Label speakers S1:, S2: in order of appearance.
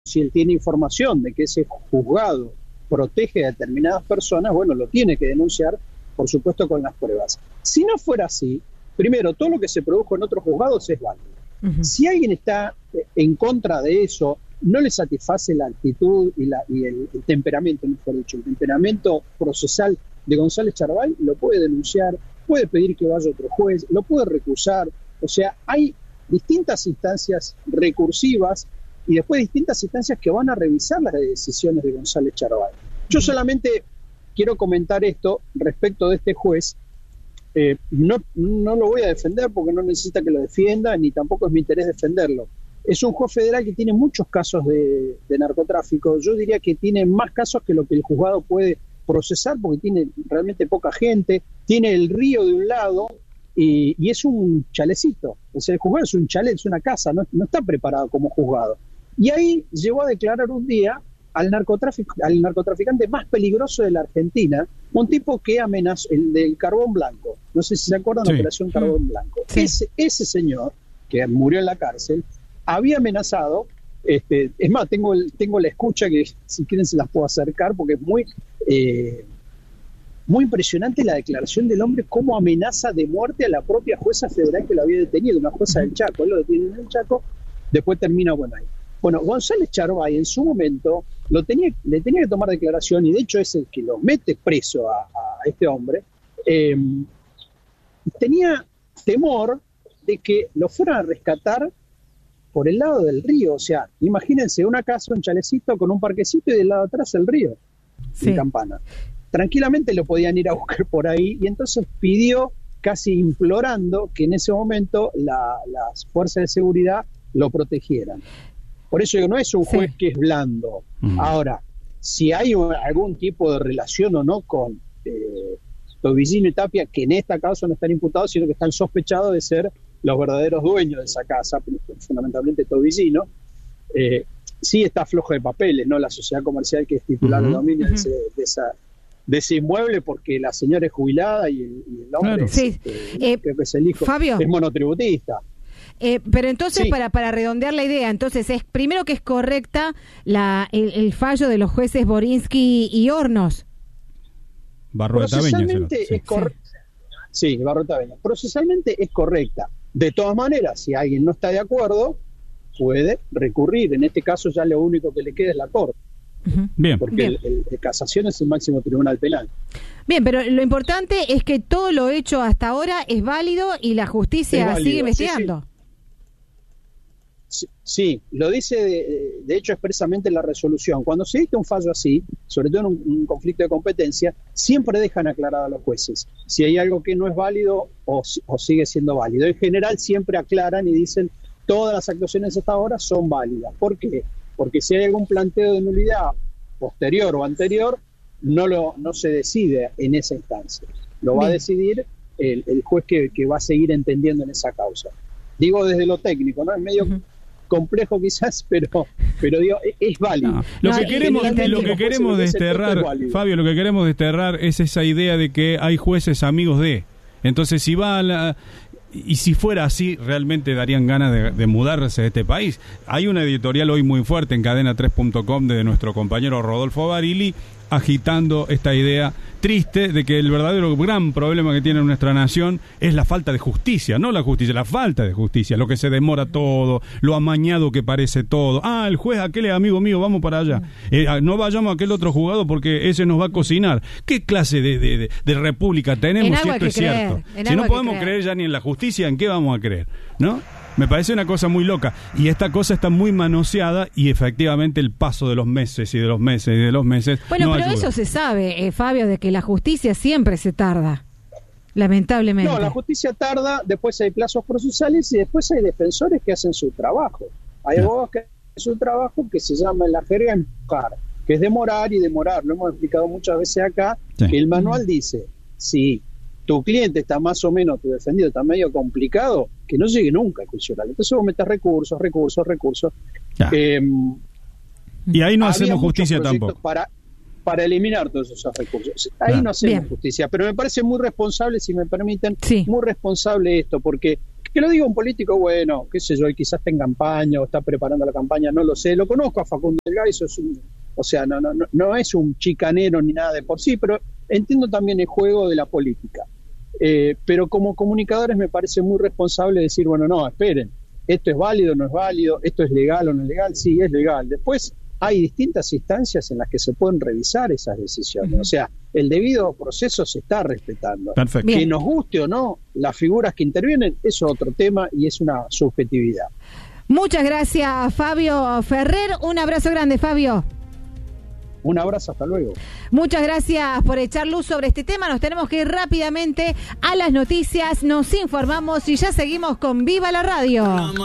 S1: si él tiene información de que ese juzgado protege a determinadas personas, bueno, lo tiene que denunciar, por supuesto, con las pruebas. Si no fuera así, primero, todo lo que se produjo en otros juzgados es válido. Uh-huh. Si alguien está en contra de eso, no le satisface la actitud y el temperamento, mejor dicho, el temperamento procesal de González Charabay, lo puede denunciar, puede pedir que vaya otro juez, lo puede recusar. O sea, hay distintas instancias recursivas y después distintas instancias que van a revisar las decisiones de González Charabay. Yo solamente quiero comentar esto respecto de este juez. No lo voy a defender porque no necesita que lo defienda, ni tampoco es mi interés defenderlo. Es un juez federal que tiene muchos casos de narcotráfico. Yo diría que tiene más casos que lo que el juzgado puede procesar, porque tiene realmente poca gente, tiene el río de un lado y es un chalecito. O sea, el juzgado es un chalet, es una casa, no está preparado como juzgado. Y ahí llegó a declarar un día al narcotraficante más peligroso de la Argentina, un tipo que amenazó, el del Carbón Blanco. No sé si se acuerdan de la Operación Carbón Blanco. Sí. Ese señor, que murió en la cárcel, había amenazado, es más, tengo la escucha que si quieren se las puedo acercar, porque es muy impresionante la declaración del hombre, cómo amenaza de muerte a la propia jueza federal que lo había detenido, una jueza del Chaco. Él lo detiene en el Chaco, después termina ahí. Bueno, González Charabay en su momento le tenía que tomar declaración, y de hecho es el que lo mete preso a este hombre. Tenía temor de que lo fueran a rescatar por el lado del río. O sea, imagínense una casa, un chalecito con un parquecito y del lado de atrás el río, en Campana. Tranquilamente lo podían ir a buscar por ahí, y entonces pidió, casi implorando, que en ese momento las fuerzas de seguridad lo protegieran. Por eso no es un juez que es blando. Ahora, si hay algún tipo de relación o no con Tobillino y Tapia, que en esta causa no están imputados, sino que están sospechados de ser los verdaderos dueños de esa casa, fundamentalmente Tobillino, sí está flojo de papeles, ¿no? La sociedad comercial que es titular de dominio de ese inmueble, porque la señora es jubilada y el hombre creo que es el hijo,
S2: Fabio,
S1: es monotributista.
S2: Pero entonces, para redondear la idea, entonces es primero que es correcta el fallo de los jueces Borinsky y Hornos.
S1: Procesalmente es correcta. Sí, Barrotaveña. Procesalmente es correcta. De todas maneras, si alguien no está de acuerdo, puede recurrir. En este caso ya lo único que le queda es la Corte.
S3: Bien.
S1: Porque el casación es el máximo tribunal penal.
S2: Bien, pero lo importante es que todo lo hecho hasta ahora es válido y la justicia sigue investigando.
S1: Sí, lo dice de hecho expresamente la resolución. Cuando se dicta un fallo así, sobre todo en un conflicto de competencia, siempre dejan aclarado a los jueces si hay algo que no es válido o sigue siendo válido. En general siempre aclaran y dicen todas las actuaciones hasta ahora son válidas. ¿Por qué? Porque si hay algún planteo de nulidad posterior o anterior, no se decide en esa instancia. Lo va a decidir el juez que va a seguir entendiendo en esa causa. Digo desde lo técnico, ¿no? Es medio complejo quizás, pero digo, es válido.
S3: No. Lo que queremos desterrar, Fabio, lo que queremos desterrar es esa idea de que hay jueces amigos de. Entonces, si va y si fuera así, realmente darían ganas de mudarse de este país. Hay una editorial hoy muy fuerte en cadena3.com de nuestro compañero Rodolfo Barili, agitando esta idea triste de que el verdadero gran problema que tiene nuestra nación es la falta de justicia, no la justicia, la falta de justicia, lo que se demora todo, lo amañado que parece todo. El juez aquel es amigo mío, vamos para allá. No vayamos a aquel otro juzgado porque ese nos va a cocinar. ¿Qué clase de república tenemos si esto es cierto? Si no podemos creer ya ni en la justicia, ¿en qué vamos a creer? ¿No? Me parece una cosa muy loca, y esta cosa está muy manoseada, y efectivamente el paso de los meses y de los meses y de los meses
S2: bueno,
S3: no
S2: pero
S3: ayuda.
S2: Eso se sabe, Fabio, de que la justicia siempre se tarda, lamentablemente.
S1: No, la justicia tarda, después hay plazos procesales y después hay defensores que hacen su trabajo. Hay abogados que hacen su trabajo que se llama en la jerga empujar, que es demorar y demorar. Lo hemos explicado muchas veces acá, que el manual dice, si tu cliente está más o menos, tu defendido está medio complicado, que no llegue nunca al juicio oral. Entonces vos metés recursos.
S3: Y ahí no hacemos justicia tampoco.
S1: Para eliminar todos esos recursos. Ahí no hacemos justicia. Pero me parece muy responsable, si me permiten, muy responsable esto, porque Que lo diga un político, bueno, qué sé yo, y quizás está en campaña o está preparando la campaña, no lo sé. Lo conozco a Facundo Delgado, no es un chicanero ni nada de por sí, pero entiendo también el juego de la política. Pero como comunicadores me parece muy responsable decir, bueno, no, esperen, esto es válido, no es válido, esto es legal o no es legal, sí, es legal. Después hay distintas instancias en las que se pueden revisar esas decisiones. O sea, el debido proceso se está respetando.
S3: Perfecto.
S1: Que nos guste o no, las figuras que intervienen es otro tema y es una subjetividad.
S2: Muchas gracias, Fabio Ferrer. Un abrazo grande, Fabio.
S1: Un abrazo, hasta luego.
S2: Muchas gracias por echar luz sobre este tema. Nos tenemos que ir rápidamente a las noticias. Nos informamos y ya seguimos con Viva la Radio.